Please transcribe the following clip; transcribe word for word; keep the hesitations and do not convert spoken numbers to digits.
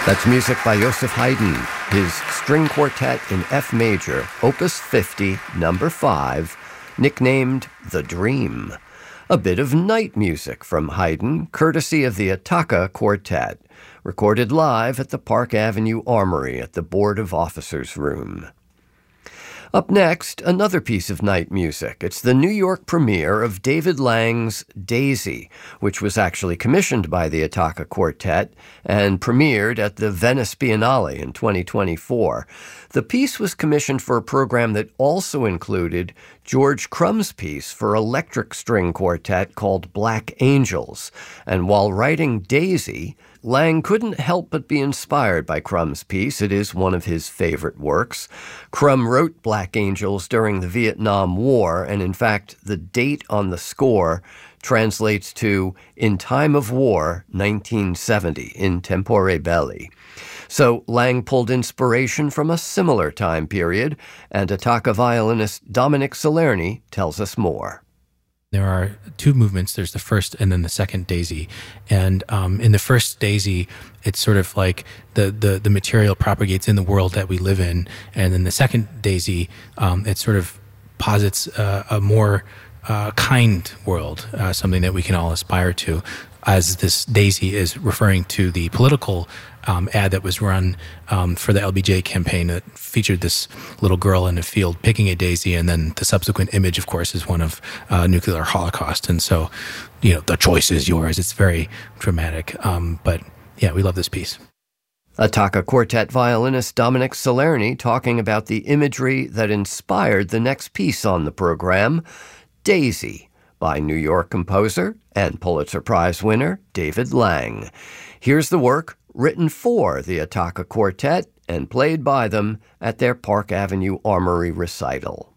That's music by Joseph Haydn, his string quartet in F major, Opus fifty, number five, nicknamed The Dream. A bit of night music from Haydn, courtesy of the Attacca Quartet, recorded live at the Park Avenue Armory at the Board of Officers Room. Up next, another piece of night music. It's the New York premiere of David Lang's Daisy, which was actually commissioned by the Attacca Quartet and premiered at the Venice Biennale in twenty twenty-four. The piece was commissioned for a program that also included George Crumb's piece for electric string quartet called Black Angels. And while writing Daisy, Lang couldn't help but be inspired by Crumb's piece. It is one of his favorite works. Crumb wrote Black Angels during the Vietnam War, and in fact, the date on the score translates to In Time of War, nineteen seventy, in tempore belli. So Lang pulled inspiration from a similar time period, and Attacca violinist Dominic Salerni tells us more. There are two movements. There's the first and then the second Daisy. And um, in the first Daisy, it's sort of like the, the, the material propagates in the world that we live in. And then the second Daisy, um, it sort of posits uh, a more uh, kind world, uh, something that we can all aspire to, as this Daisy is referring to the political um, ad that was run um, for the L B J campaign that featured this little girl in a field picking a daisy, and then the subsequent image, of course, is one of uh, nuclear holocaust. And so, you know, the choice is yours. It's very dramatic. Um, but yeah, we love this piece. Attacca Quartet violinist Dominic Salerni talking about the imagery that inspired the next piece on the program, Daisy, by New York composer and Pulitzer Prize winner David Lang. Here's the work written for the Attacca Quartet and played by them at their Park Avenue Armory recital.